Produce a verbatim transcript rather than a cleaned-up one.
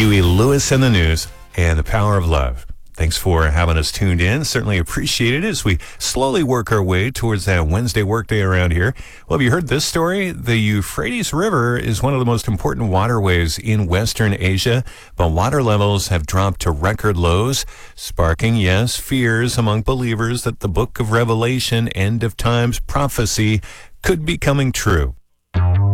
Huey Lewis and the News and the Power of Love. Thanks for having us tuned in. Certainly appreciate it as we slowly work our way towards that Wednesday workday around here. Well, have you heard this story? The Euphrates River is one of the most important waterways in Western Asia, but water levels have dropped to record lows, sparking, yes, fears among believers that the book of Revelation, end of times prophecy, could be coming true.